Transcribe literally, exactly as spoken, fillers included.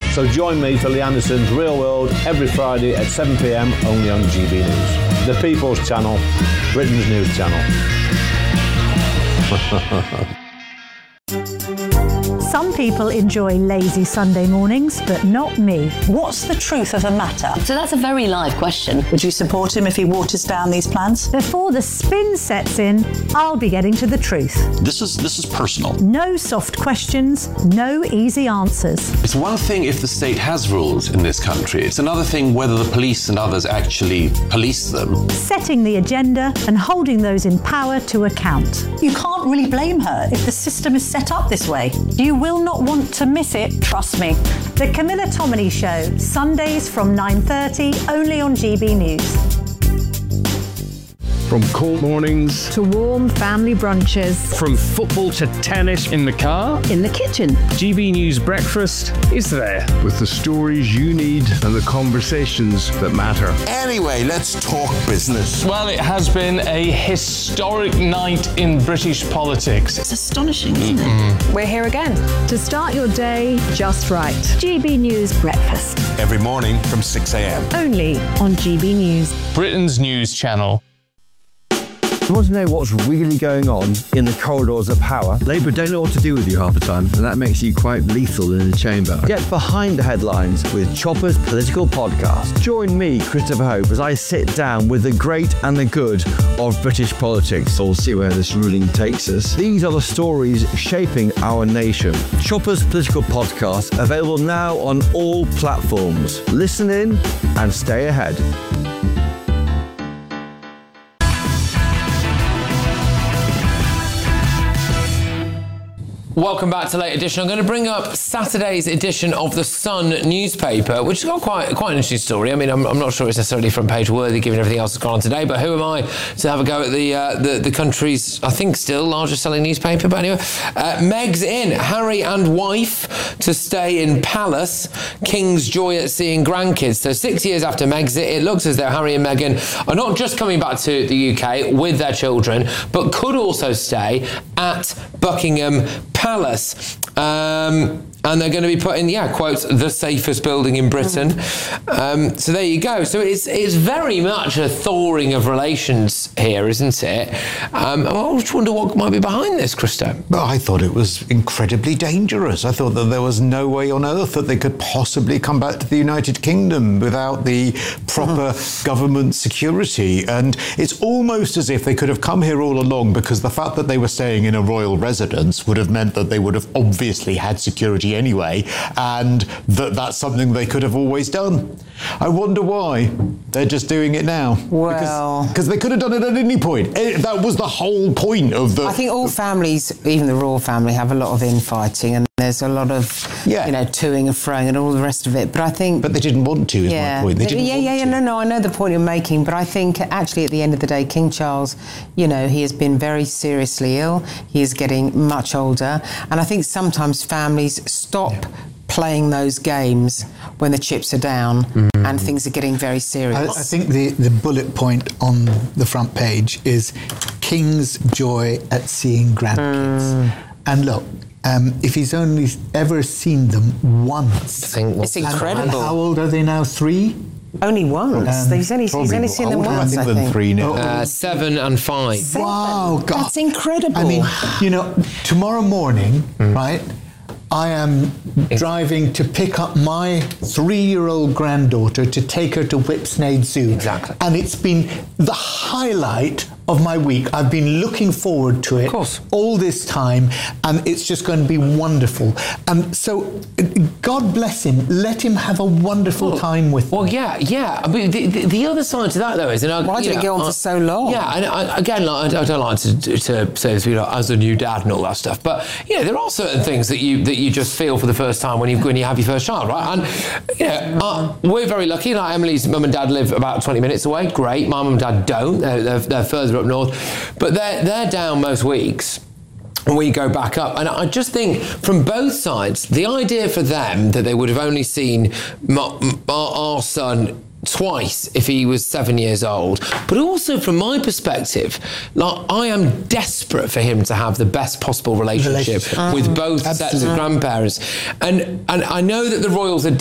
So join me for Lee Anderson's Real World every Friday at seven p m only on G B News, the People's Channel, Britain's news channel. Some people enjoy lazy Sunday mornings, but not me. What's the truth of the matter? So that's a very live question. Would you support him if he waters down these plans? Before the spin sets in, I'll be getting to the truth. This is this is personal. No soft questions, no easy answers. It's one thing if the state has rules in this country. It's another thing whether the police and others actually police them. Setting the agenda and holding those in power to account. You can't really blame her if the system is set up this way. You will not want to miss it, trust me. The Camilla Tominey Show, Sundays from nine thirty, only on G B News. From cold mornings to warm family brunches. From football to tennis in the car. In the kitchen. G B News Breakfast is there. With the stories you need and the conversations that matter. Anyway, let's talk business. Well, it has been a historic night in British politics. It's astonishing, isn't mm-hmm. it? We're here again to start your day just right. G B News Breakfast. Every morning from six a m Only on G B News. Britain's news channel. You want to know what's really going on in the corridors of power? Labour don't know what to do with you half the time, and that makes you quite lethal in the chamber. Get behind the headlines with Chopper's Political Podcast. Join me, Christopher Hope, as I sit down with the great and the good of British politics. We'll see where this ruling takes us. These are the stories shaping our nation. Chopper's Political Podcast, available now on all platforms. Listen in and stay ahead. Welcome back to Late Edition. I'm going to bring up Saturday's edition of the Sun newspaper, which has got quite quite an interesting story. I mean, I'm, I'm not sure it's necessarily front page worthy given everything else that's gone on today, but who am I to have a go at the uh, the, the country's, I think, still largest selling newspaper? But anyway, uh, Meg's in. Harry and wife to stay in palace. King's joy at seeing grandkids. So six years after Megxit, it looks as though Harry and Meghan are not just coming back to the U K with their children, but could also stay at Buckingham Palace. Um, and they're going to be put in, yeah, quotes, the safest building in Britain. Um, so there you go. So it's it's very much a thawing of relations here, isn't it? Um, I just wonder what might be behind this, Christo. Well, I thought it was incredibly dangerous. I thought that there was no way on earth that they could possibly come back to the United Kingdom without the proper government security. And it's almost as if they could have come here all along, because the fact that they were staying in a royal residence would have meant that they would have obviously had security anyway, and that that's something they could have always done. I wonder why they're just doing it now. Well, because they could have done it at any point. It, that was the whole point of the... I think all families, even the royal family, have a lot of infighting, and there's a lot of, yeah. you know, toing and froing and all the rest of it. But I think... But they didn't want to, is yeah. my point. They didn't yeah, want yeah, yeah, to. no, no, I know the point you're making, but I think actually at the end of the day, King Charles, you know, he has been very seriously ill. He is getting much older. And I think sometimes families stop playing those games when the chips are down mm. and things are getting very serious. I, I think the, the bullet point on the front page is King's joy at seeing grandkids. Mm. And look, um, if he's only ever seen them once. I think it's incredible. And how old are they now? Three? Only once. Um, he's only, he's only seen them once, I think. Than three now. Uh, seven and five. Seven. Wow, God. That's incredible. I mean, you know, tomorrow morning, mm. right, I am driving to pick up my three-year-old granddaughter to take her to Whipsnade Zoo. Exactly. And it's been the highlight of my week. I've been looking forward to it of course. all this time, and it's just going to be wonderful. And so, God bless him. Let him have a wonderful well, time with Well, them. yeah, yeah. I mean, the, the, the other side to that, though, is... And I, Why did know, it go on I, for so long? Yeah, and I, again, like, I, I don't like to, to say this, you know, as a new dad and all that stuff, but, you know, there are certain things that you that you just feel for the first time when you when you have your first child, right? And, you know, uh, we're very lucky. Like, Emily's mum and dad live about twenty minutes away. Great. My mum and dad don't. They're, they're, they're further up north. But they're, they're down most weeks. And we go back up. And I just think from both sides, the idea for them that they would have only seen my, our, our son twice if he was seven years old, but also from my perspective, like, I am desperate for him to have the best possible relationship, relationship. with both Absolutely. sets of grandparents. And and I know that the royals are